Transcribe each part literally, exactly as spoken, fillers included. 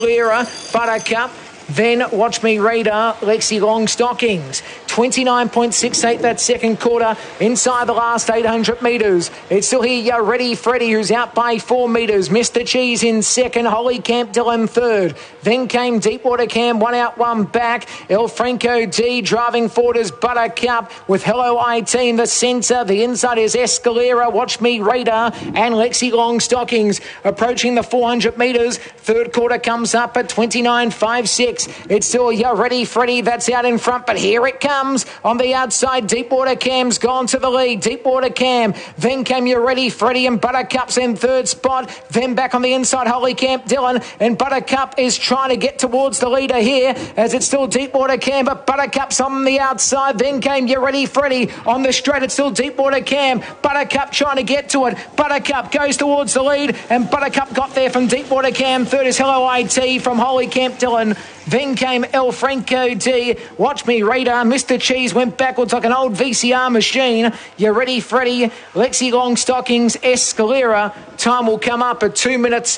Escalera, Buttercup. Then Watch Me Raider, Lexi Long Stockings. twenty-nine point six eight that second quarter inside the last eight hundred metres. It's still here, you're ready, Freddie, who's out by four metres. Mister Cheese in second, Holly Camp Dillon third. Then came Deepwater Cam, one out, one back. El Franco D driving forward as Buttercup with Hello I T in the centre. The inside is Escalera, Watch Me Raider and Lexi Long Stockings. Approaching the four hundred metres. Third quarter comes up at twenty-nine five six. It's still You're Ready, Freddie, that's out in front, but here it comes. On the outside, Deepwater Cam's gone to the lead. Deepwater Cam. Then came You're Ready, Freddie, and Buttercup's in third spot. Then back on the inside, Holly Camp Dillon, and Buttercup is trying to get towards the leader here as it's still Deepwater Cam, but Buttercup's on the outside. Then came You're Ready, Freddie. On the straight, it's still Deepwater Cam. Buttercup trying to get to it. Buttercup goes towards the lead, and Buttercup got there from Deepwater Cam. Third is Hello I T from Holly Camp Dillon. Then came El Franco D. Watch Me Raider. Mister Cheese went backwards like an old V C R machine. You're Ready, Freddie. Lexi Long Stockings, Escalera. Time will come up at two minutes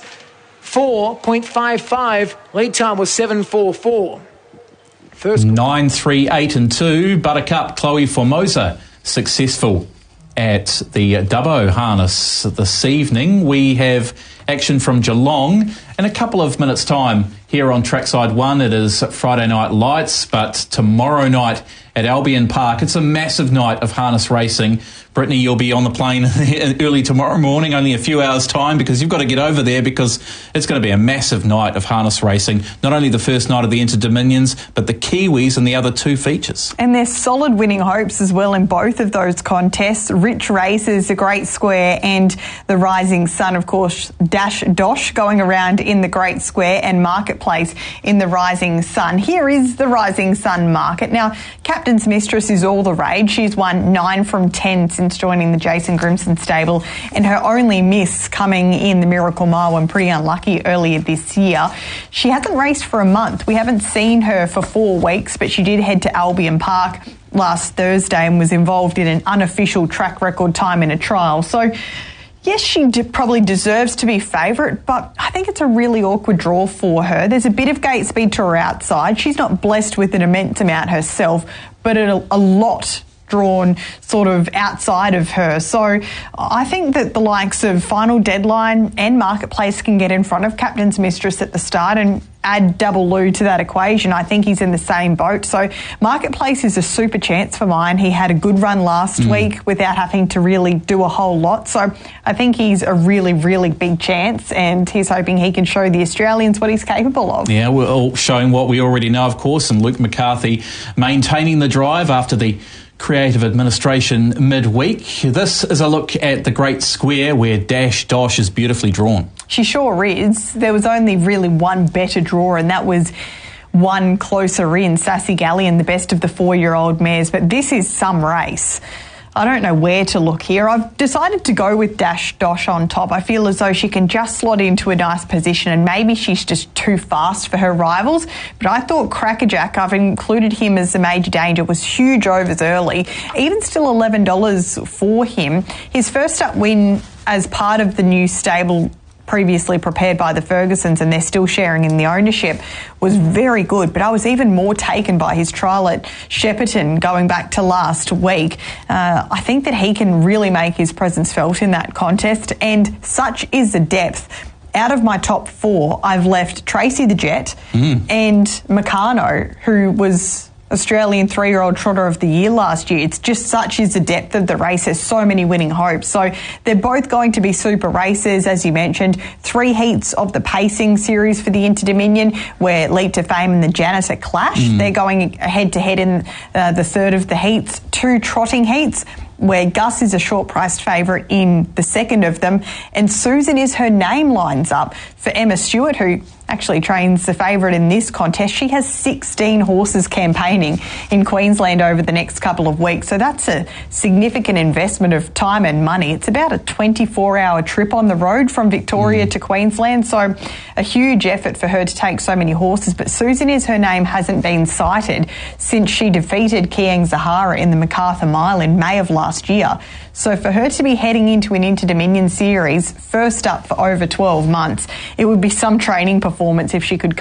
four point five five. Lead time was seven forty-four. First nine, three, eight and two. Buttercup, Chloe Formosa successful at the Dubbo harness this evening. We have action from Geelong in a couple of minutes' time here on Trackside One. It is Friday Night Lights, but tomorrow night at Albion Park, it's a massive night of harness racing. Brittany, you'll be on the plane early tomorrow morning, only a few hours' time, because you've got to get over there because it's going to be a massive night of harness racing. Not only the first night of the Inter-Dominions, but the Kiwis and the other two features. And there's solid winning hopes as well in both of those contests. Rich Races, the Great Square, and the Rising Sun, of course, Dash Dosh going around in the Great Square and Marketplace in the Rising Sun. Here is the Rising Sun market. Now, Captain's Mistress is all the rage. She's won nine from ten since joining the Jason Grimson stable, and her only miss coming in the Miracle Mile when pretty unlucky earlier this year. She hasn't raced for a month. We haven't seen her for four weeks, but she did head to Albion Park last Thursday and was involved in an unofficial track record time in a trial. So yes, she d- probably deserves to be favourite, but I think it's a really awkward draw for her. There's a bit of gate speed to her outside. She's not blessed with an immense amount herself, but a, a lot drawn sort of outside of her. So I think that the likes of Final Deadline and Marketplace can get in front of Captain's Mistress at the start and add Double Lou to that equation. I think he's in the same boat. So Marketplace is a super chance for mine. He had a good run last mm. week without having to really do a whole lot. So I think he's a really, really big chance, and he's hoping he can show the Australians what he's capable of. Yeah, we're all showing what we already know, of course, and Luke McCarthy maintaining the drive after the creative administration midweek. This is a look at the Great Square where Dash Dosh is beautifully drawn. She sure is. There was only really one better draw, and that was one closer in, Sassy Galleon, the best of the four-year-old mares. But this is some race. I don't know where to look here. I've decided to go with Dash Dosh on top. I feel as though she can just slot into a nice position, and maybe she's just too fast for her rivals. But I thought Crackerjack, I've included him as the major danger, was huge overs early. Even still eleven dollars for him. His first up win as part of the new stable previously prepared by the Fergusons, and they're still sharing in the ownership, was very good. But I was even more taken by his trial at Shepparton going back to last week. Uh, I think that he can really make his presence felt in that contest, and such is the depth. Out of my top four, I've left Tracy the Jet mm. and Meccano, who was Australian three-year-old trotter of the year last year. It's just such is the depth of the race. There's so many winning hopes. So they're both going to be super races, as you mentioned. Three heats of the pacing series for the Inter-Dominion, where Leap to Fame and the Janitor clash. Mm. They're going head-to-head in uh, the third of the heats. Two trotting heats, where Gus is a short-priced favourite in the second of them, and Susan Is Her Name lines up for Emma Stewart, who actually trains the favourite in this contest. She has sixteen horses campaigning in Queensland over the next couple of weeks, so that's a significant investment of time and money. It's about a twenty-four hour trip on the road from Victoria mm. to Queensland, so a huge effort for her to take so many horses. But Susan Is Her Name hasn't been sighted since she defeated Kiang Zahara in the MacArthur Mile in May of last year. So for her to be heading into an Inter-Dominion series, first up for over twelve months, it would be some training performance if she could